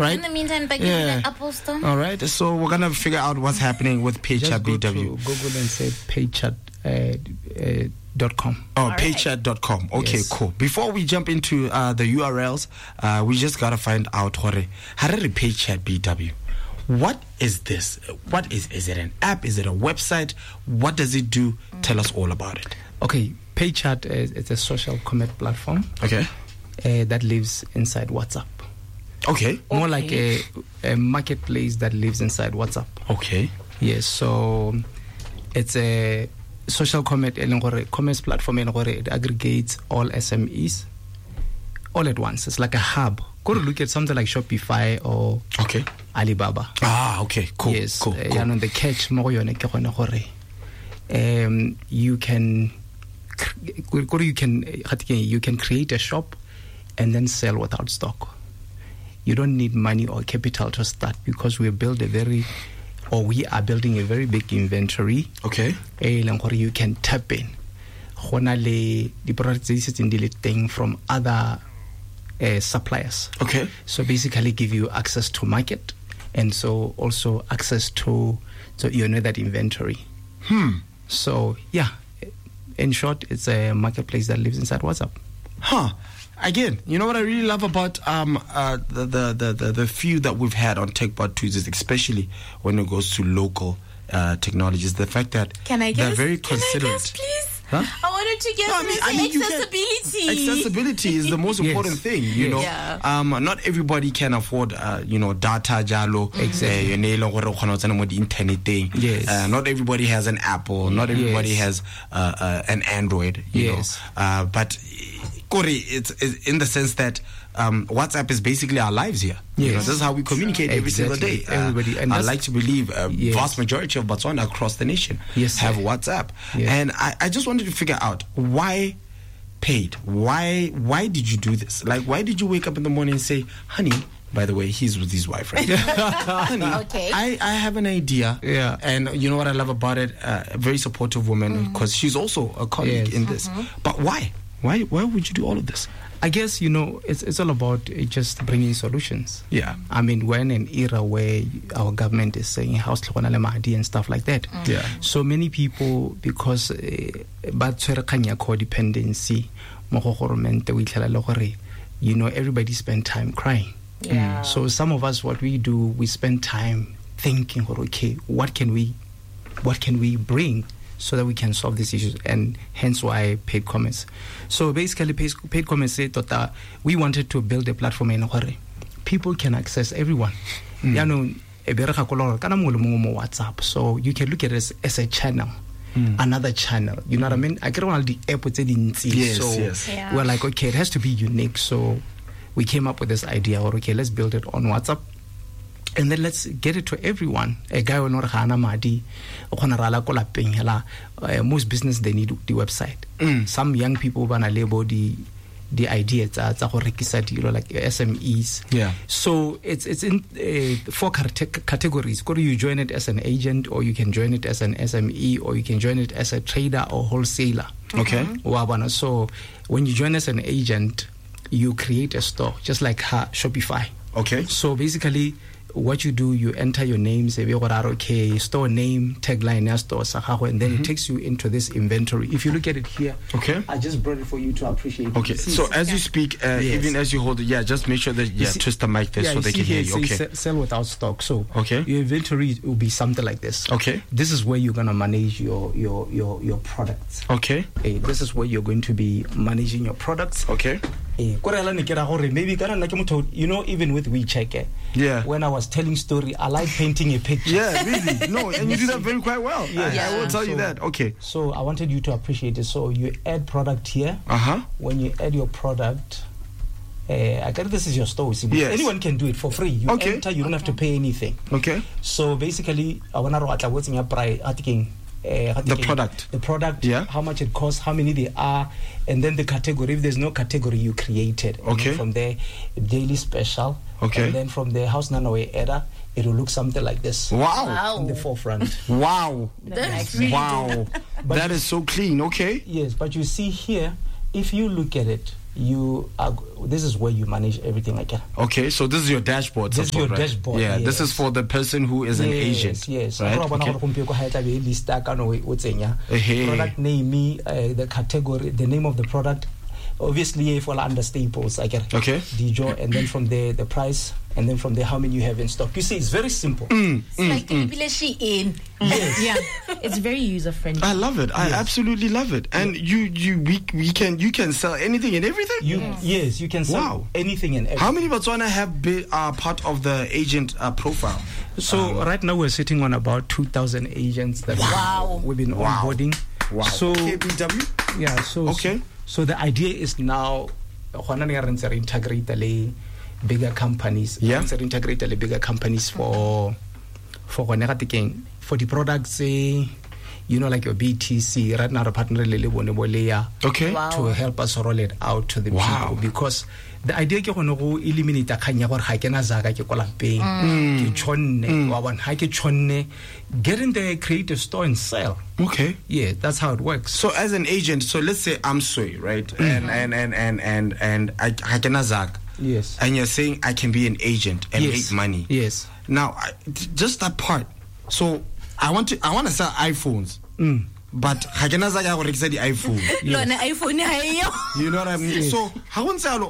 right? In the meantime, back to the Apple Store. All right, so we're gonna figure out what's happening with PayChat BW. Just go to Google and say paychat.com. Paychat.com. Okay, yes. Cool. Before we jump into the URLs, we just gotta find out how to PayChat BW. What is this? What is it an app? Is it a website? What does it do? Tell us all about it. Okay, PayChat is a social commerce platform. Okay. That lives inside WhatsApp. Okay. More like a marketplace that lives inside WhatsApp. Okay. Yes, so it's a social commerce platform and it aggregates all SMEs all at once. It's like a hub. Go to look at something like Shopify or Alibaba. Okay, cool. Yes, cool. And the catch you can create a shop and then sell without stock. You don't need money or capital to start because we are building a very big inventory. Okay. You can tap in. The products from other suppliers. Okay. So basically give you access to market and so also access to that inventory. So yeah, in short, it's a marketplace that lives inside WhatsApp. Again, you know what I really love about the few that we've had on TechBot Tuesdays, especially when it goes to local technologies, the fact that they're very considerate. Can I guess, please? Huh? I wanted to get accessibility. Accessibility is the most important thing, you know. Yeah. Not everybody can afford, data, jalo. Exactly. Yes. Not everybody has an Apple. Not everybody has an Android. You know. But it's in the sense that WhatsApp is basically our lives here. Yes. You know, this is how we communicate every single day. Everybody, and I like to believe a vast majority of Botswana across the nation have WhatsApp. Yes. And I just wanted to figure out why paid. Why did you do this? Like, why did you wake up in the morning and say, honey, by the way, he's with his wife, right? Honey, I have an idea. Yeah. And you know what I love about it? A very supportive woman, because she's also a colleague in this. But why? Why would you do all of this? I guess, it's all about just bringing solutions. Yeah. I mean, we're in an era where our government is saying house and stuff like that. Yeah. So many people, because codependency, everybody spend time crying. Yeah. So some of us, what we do, we spend time thinking, okay, what can we bring so that we can solve these issues, and hence why paid commerce. So basically, paid commerce said that we wanted to build a platform in where people can access everyone. WhatsApp, so you can look at it as a channel. Another channel, you know what I mean? I get all the app with we're like, okay, it has to be unique. So we came up with this idea, okay, let's build it on WhatsApp. And then let's get it to everyone. A guy will not most business, they need the website. Some young people wanna label the ideas like SMEs. Yeah. So it's in 4 categories. Could you join it as an agent, or you can join it as an SME, or you can join it as a trader or wholesaler. Okay. So when you join as an agent, you create a store, just like Shopify. Okay. So basically, what you do, you enter your name, say, okay, store name, tagline, store, and then it takes you into this inventory. If you look at it here, I just brought it for you to appreciate it. Okay, so as you speak, even as you hold it, just make sure that, twist the mic there so they can hear you. Okay. Sell without stock. So your inventory will be something like this. Okay. This is where you're going to manage your products. Okay. This is where you're going to be managing your products. Okay. Maybe even with WeCheck, when I was telling story, I like painting a picture. Yeah, really. No, and you do that very quite well. I will tell you that. Okay. So I wanted you to appreciate it. So you add product here. When you add your product, this is your store. Yes. Anyone can do it for free. You enter, you don't have to pay anything. Okay. So basically, I want to the product, how much it costs, how many they are, and then the category. If there's no category, you create it. Okay. From there, daily special. Okay. And then from the house Nanawe era, it will look something like this. Wow. In the forefront. Wow. That's really that is so clean. Okay. Yes, but you see here, if you look at it, this is where you manage everything again. Okay, so this is your dashboard. This is your dashboard. Yeah, yes. This is for the person who is an agent. Yes. Right? Okay. Product name, the category, the name of the product. Obviously, if all under staples, I get okay. Dijo, and then from there the price, and then from there how many you have in stock. You see, it's very simple. It's like in. Yes. Yeah, it's very user friendly. I love it. I absolutely love it. And you can sell anything and everything. Yes, you can sell anything and everything. How many Botswana have been part of the agent profile? So right now we're sitting on about 2,000 agents that we've been onboarding. Wow. So KBW? Yeah. So okay. So the idea is now integrate bigger companies. Integrate bigger companies for the products, like your BTC. Right now, the partner to help us roll it out to the people, because the idea is to eliminate the get in the creative store and sell. Okay. Yeah, that's how it works. So as an agent, so let's say I'm Soy, right? And I can Zag. Yes. And you're saying I can be an agent and make money. Yes. Now, just that part. So I want to sell iPhones. But I can Zag I already said the iPhone. You know what I mean? So how one say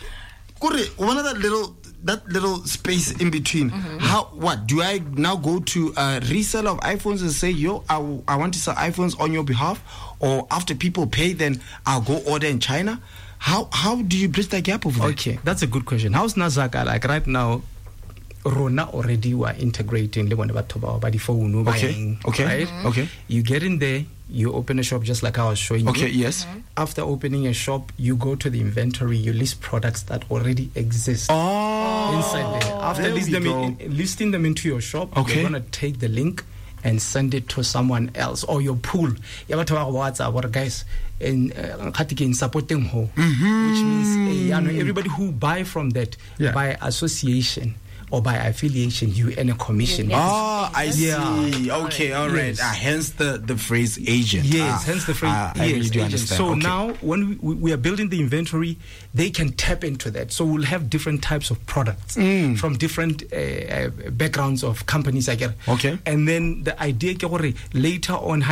one of that little space in between. What do I now go to a reseller of iPhones and say, I want to sell iPhones on your behalf, or after people pay, then I'll go order in China? How do you bridge that gap over there? Okay, that's a good question. How's Nazaka? Like right now, Rona already were integrating by the phone. Okay. Right? Okay. You get in there, you open a shop just like I was showing you. Okay, yes. After opening a shop, you go to the inventory, you list products that already exist inside there. After listing them into your shop, you're going to take the link and send it to someone else or your pool. You have to WhatsApp, guys, in supporting ho, which means everybody who buy from that by association or by affiliation, you earn a commission. I see. Okay, all right. Hence the phrase agent. Yes, hence the phrase I really do understand. So now, when we are building the inventory, they can tap into that. So we'll have different types of products from different backgrounds of companies. Okay. And then the idea later on,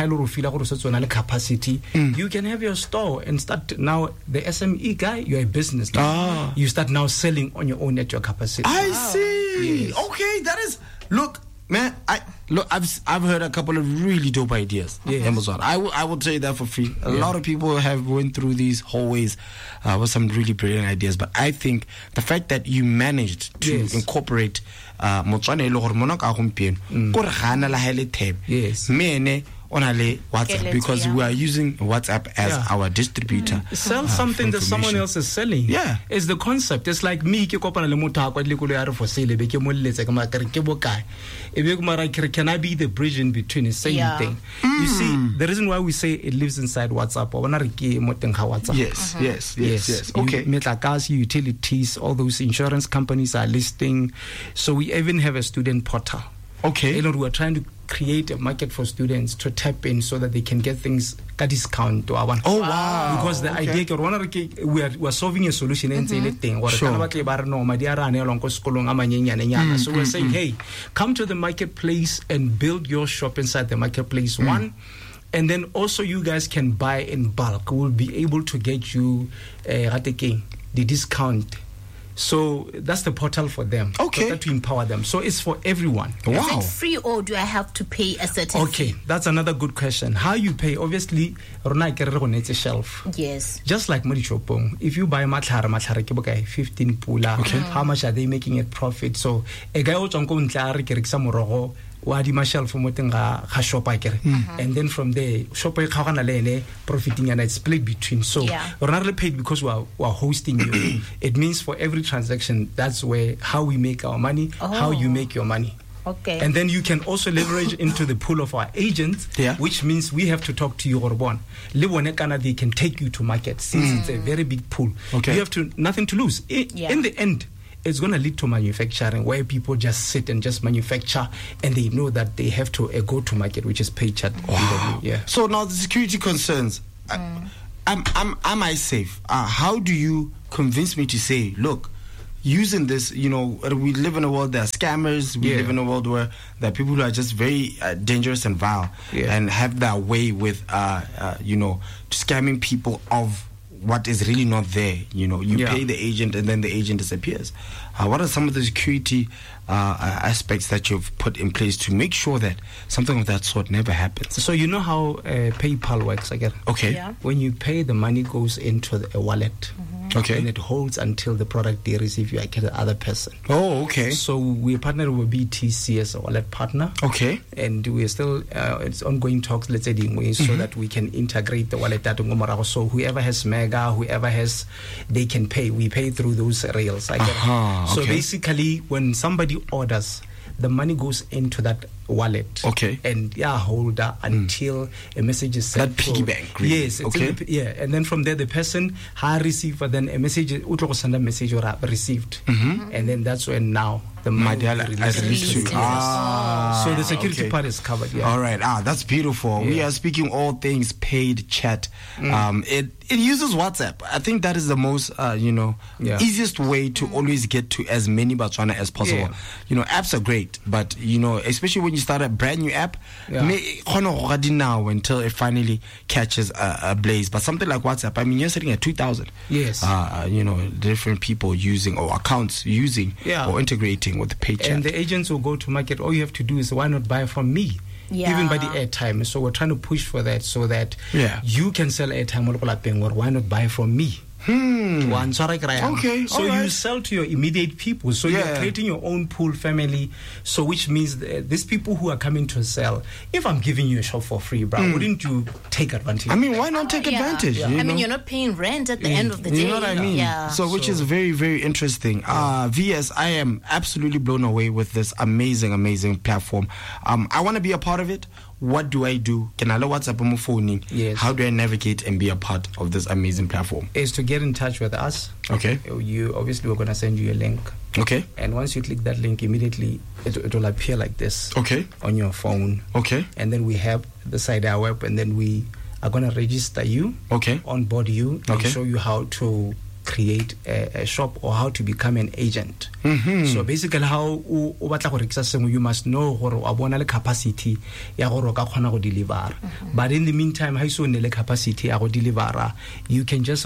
capacity, you can have your store and start now. The SME guy, you're a business now. You start now selling on your own at your capacity. I see. Yes. Okay, that is. Look, man. I've heard a couple of really dope ideas. Amazon. I will tell you that for free. A lot of people have went through these hallways with some really brilliant ideas. But I think the fact that you managed to incorporate Motswana ile gore mona ka gompieno go re gana la hele tab. Yes. Mene on WhatsApp, because we are using WhatsApp as our distributor. Sell something that someone else is selling. Yeah, it's the concept. It's like me ke kopana le motho a kwa le kulo ya re for sale be ke molletse ka makare ke bokae e be mara can I be the bridge in between? The same thing. You see, the reason why we say it lives inside WhatsApp or re ke mo teng ga WhatsApp. Yes. Okay. Metlakas, utilities, all those insurance companies are listing. So we even have a student portal. Okay. We are trying to create a market for students to tap in so that they can get things at discount to our. Oh wow! Because the idea we are solving a solution in thing. So we're saying, hey, come to the marketplace and build your shop inside the marketplace. One. And then also you guys can buy in bulk. We'll be able to get you the discount. So that's the portal for them. Okay. To empower them. So it's for everyone. Wow. Is it free or do I have to pay a certain fee? That's another good question. How you pay? Obviously, it's a shelf. Yes. Just like Marichopong. If you buy matlhare ke bokae 15 pula. Okay. How much are they making it profit? So a guy morogo wa shelf mo teng ga shop and then from there shop e khagana le profiting and it's split between. So we're not paid because we're hosting you. It means for every transaction, that's how we make our money, how you make your money. Okay. And then you can also leverage into the pool of our agents, which means we have to talk to you, Orbon. They can take you to market since it's a very big pool. Okay. You have nothing to lose. In the end, it's going to lead to manufacturing where people just sit and just manufacture and they know that they have to go to market, which is PayChat. Wow. Yeah. So now the security concerns. am I safe? How do you convince me to say, look, using this, we live in a world, there are scammers, we live in a world where there are people who are just very dangerous and vile and have their way with, scamming people of what is really not there. You pay the agent and then the agent disappears. What are some of the security aspects that you've put in place to make sure that something of that sort never happens? So you know how PayPal works again? Okay. Yeah. When you pay, the money goes into a wallet. Okay. And it holds until the product they receive, you get the other person. Oh, okay. So we partnered with BTC as a wallet partner. Okay. And we are still, it's ongoing talks, let's say, so that we can integrate the wallet. So whoever has Mega, whoever has, they can pay. We pay through those rails. So basically, when somebody orders, the money goes into that wallet. Okay. And holder until a message is sent. That piggy bank. Really? Yes. Okay. And then from there, the person has received, then a message, send a message or received. And then that's when now the money is released. So the security part is covered. Yeah. All right. That's beautiful. We are speaking all things paid chat. It uses WhatsApp. I think that is the most easiest way to always get to as many Botswana as possible. Apps are great, but especially when you start a brand new app, now until it finally catches a blaze. But something like WhatsApp, I mean, you're sitting at 2,000. Yes. Different people using or accounts using or integrating with the PayChat. And the agents will go to market. All you have to do is, why not buy from me? Even by the airtime. So we're trying to push for that so that you can sell airtime or why not buy from me? Okay. So you sell to your immediate people. So you're creating your own pool family. So which means these people who are coming to sell, if I'm giving you a shop for free, bro, wouldn't you take advantage? I mean, why not take advantage? I mean, you're not paying rent at the end of the day. You know what I mean? Yeah. So which is very, very interesting. VS, I am absolutely blown away with this amazing, amazing platform. I want to be a part of it. What do I do? Can I know WhatsApp on my phone? Yes. How do I navigate and be a part of this amazing platform? Is to get in touch with us. Okay. You obviously, we're going to send you a link. Okay. And once you click that link, immediately it will appear like this. Okay. On your phone. Okay. And then we have the side our web, and then we are going to register you. Okay. Onboard you. And show you how to create a shop or how to become an agent. So basically, how you must know the capacity to deliver. But in the meantime, how you the capacity to deliver, you can just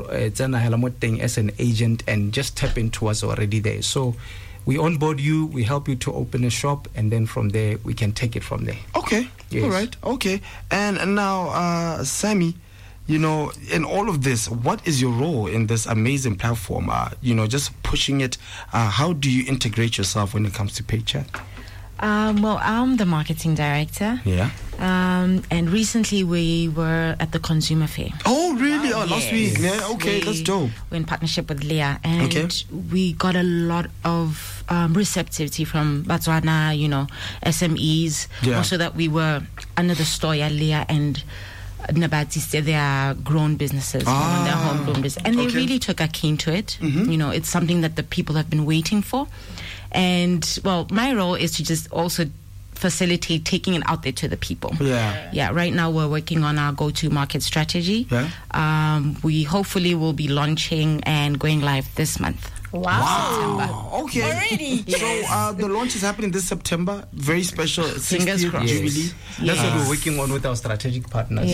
as an agent and just tap into us already there. So we onboard you, we help you to open a shop, and then from there we can take it from there. Okay. Yes. All right. Okay. And now, Sammy, in all of this, what is your role in this amazing platform? Just pushing it. How do you integrate yourself when it comes to PayChat? Well, I'm the marketing director. Yeah. And recently we were at the Consumer Fair. Oh, really? Last week. Yeah. Okay, that's dope. We're in partnership with Leah, and we got a lot of receptivity from Botswana, SMEs. Yeah. Also that we were under the store at Leah and Nabati said they are grown businesses, they're homegrown business, and they really took a keen to it. It's something that the people have been waiting for, and well, my role is to just also facilitate taking it out there to the people. Right now we're working on our go-to-market strategy. We hopefully will be launching and going live this month. Wow. Okay. Already. So the launch is happening this September. Very special. Fingers crossed. Jubilee. That's what we're working on with our strategic partners.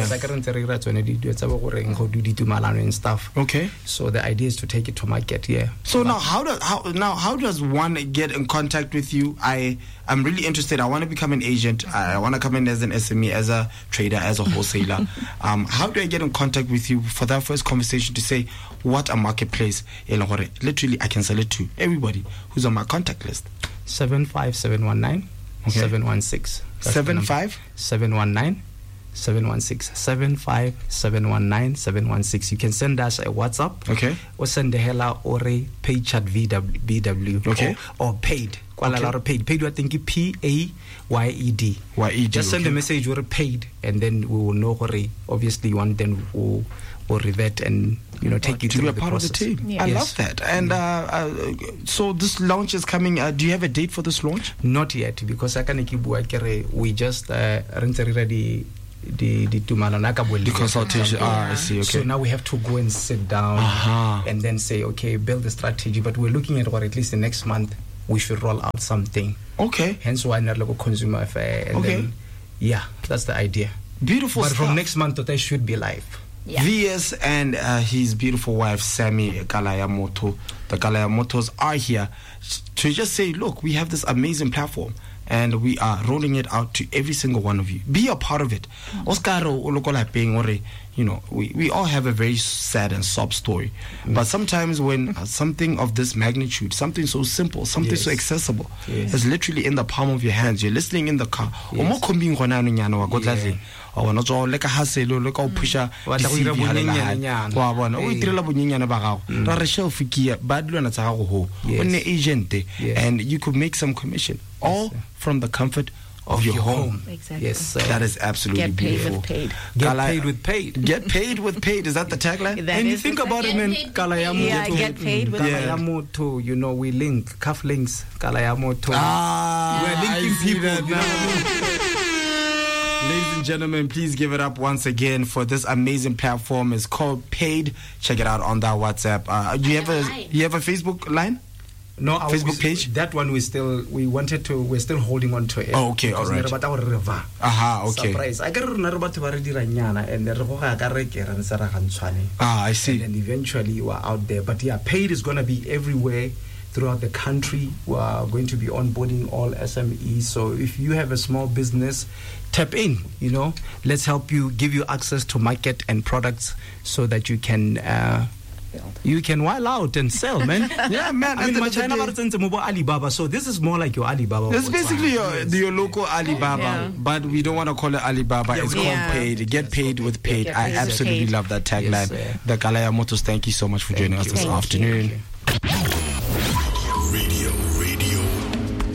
And stuff. Okay. So the idea is to take it to market. So now how does one get in contact with you? I'm really interested. I want to become an agent. I want to come in as an SME, as a trader, as a wholesaler. How do I get in contact with you for that first conversation to say what a marketplace? Literally, I can sell it to everybody who's on my contact list. 75719 716. 75719 716 75719 You can send us a WhatsApp. Okay. Or send the hella or a PayChat BW. Okay. Or paid. Paid. Paid, I think PAYED. Just send a message or paid, and then we will know obviously one then will revert and take you to through be a the part process. of the team. I love that. And so this launch is coming. Do you have a date for this launch? Not yet, because I can keep working. We just ready the consultation. I see. Okay. So now we have to go and sit down and then say, okay, build a strategy. But we're looking at what at least the next month we should roll out something. Okay. Hence why not local consumer affair. And then, yeah, that's the idea. Beautiful but stuff. From next month, they should be live. Yeah. VS and his beautiful wife Sammy Kalayamoto. The Kalayamotos are here to just say, look, we have this amazing platform and we are rolling it out to every single one of you. Be a part of it. You know, we all have a very sad and sob story. But sometimes when something of this magnitude, something so simple, something so accessible is literally in the palm of your hands, you're listening in the car. And you could make some commission all from the comfort of your home. Exactly. Yes, that is absolutely beautiful. Get paid with paid. Get paid with paid. Is that the tagline? And you think about it, man. Kalayamoto. Yeah, get paid with Kalayamoto. You know, we link cuff links. Kalayamoto. We're linking people now. Ladies and gentlemen, please give it up once again for this amazing platform. It's called Paid. Check it out on that WhatsApp. Do you have a Facebook line? No, Facebook page. That one we're still holding on to it. Oh, okay, all right. Okay. Surprise. I got and I see. And then eventually you are out there. But yeah, Paid is gonna be everywhere throughout the country. We are going to be onboarding all SMEs. So if you have a small business, tap in, you know. Let's help you, give you access to market and products so that you can while out and sell, man. Yeah, man. I mean, Alibaba, so this is more like your Alibaba. It's basically your local Alibaba, but we don't want to call it Alibaba. It's called Paid. Get paid with paid. I absolutely love that tagline. The Kalayamotos, thank you so much for joining us this afternoon.